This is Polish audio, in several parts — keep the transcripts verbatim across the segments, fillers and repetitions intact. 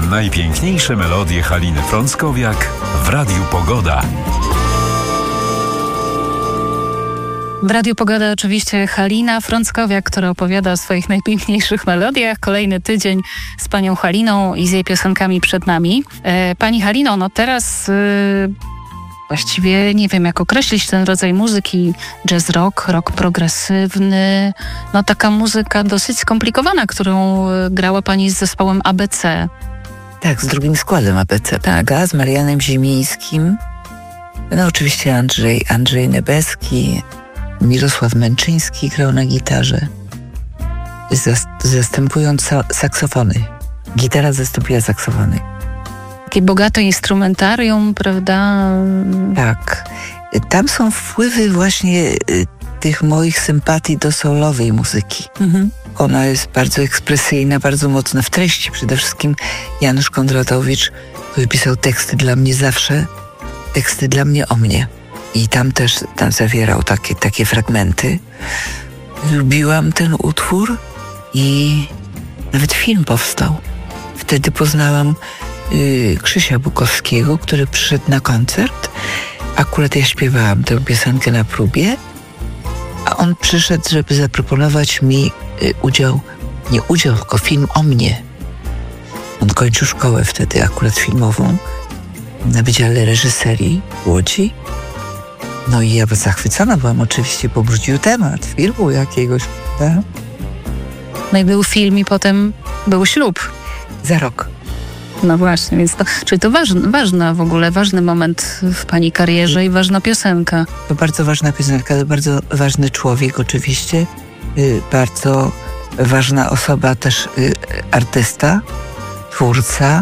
Najpiękniejsze melodie Haliny Frąckowiak w Radiu Pogoda. W Radiu Pogoda oczywiście Halina Frąckowiak, która opowiada o swoich najpiękniejszych melodiach. Kolejny tydzień z panią Haliną i z jej piosenkami przed nami. E, pani Halino, no teraz... Y- Właściwie nie wiem, jak określić ten rodzaj muzyki. Jazz rock, rock progresywny. No taka muzyka dosyć skomplikowana, którą grała pani z zespołem A B C. Tak, z drugim składem A B C, tak, z Marianem Ziemińskim. No oczywiście Andrzej, Andrzej Nebeski, Mirosław Męczyński grał na gitarze, zas- zastępując sa- saksofony. Gitara zastąpiła saksofony. Takie bogate instrumentarium, prawda? Tak. Tam są wpływy właśnie y, tych moich sympatii do soulowej muzyki. Mhm. Ona jest bardzo ekspresyjna, bardzo mocna w treści. Przede wszystkim Janusz Kondratowicz, który pisał teksty dla mnie zawsze, teksty dla mnie o mnie. I tam też tam zawierał takie, takie fragmenty. Lubiłam ten utwór i nawet film powstał. Wtedy poznałam y, Krzysia Bukowskiego, który przyszedł na koncert. Akurat ja śpiewałam tę piosenkę na próbie, a on przyszedł, żeby zaproponować mi y, udział, nie udział, tylko film o mnie. On kończył szkołę wtedy akurat filmową na Wydziale Reżyserii w Łodzi. No i ja zachwycona byłam oczywiście, bo brudził temat filmu jakiegoś, tak? No i był film i potem był ślub. Za rok. No właśnie, więc to, czyli to ważny, ważna w ogóle, ważny moment w pani karierze i ważna piosenka. To bardzo ważna piosenka, to bardzo ważny człowiek oczywiście, y, bardzo ważna osoba też, y, artysta, twórca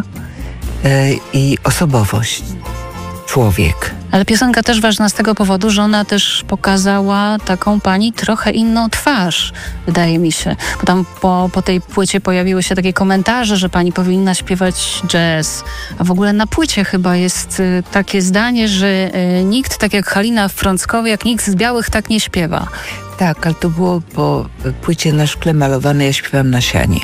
y, i osobowość. Człowiek. Ale piosenka też ważna z tego powodu, że ona też pokazała taką pani trochę inną twarz, wydaje mi się. Bo tam po, po tej płycie pojawiły się takie komentarze, że pani powinna śpiewać jazz. A w ogóle na płycie chyba jest y, takie zdanie, że y, nikt tak jak Halina Frąckowiak, nikt z białych tak nie śpiewa. Tak, ale to było po płycie Na szkle malowane, ja śpiewam na sianie.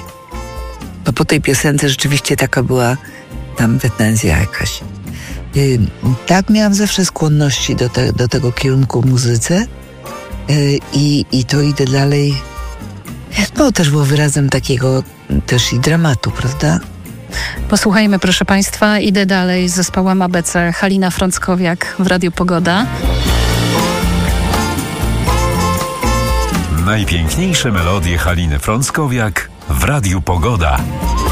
To po tej piosence rzeczywiście taka była tam pretensja jakaś. Yy, tak, miałam zawsze skłonności do, te, do tego kierunku w muzyce yy, i, i to idę dalej. No też było wyrazem takiego też i dramatu, prawda? Posłuchajmy, proszę państwa, idę dalej z zespołem A B C. Halina Frąckowiak w Radiu Pogoda. Najpiękniejsze melodie Haliny Frąckowiak w Radiu Pogoda.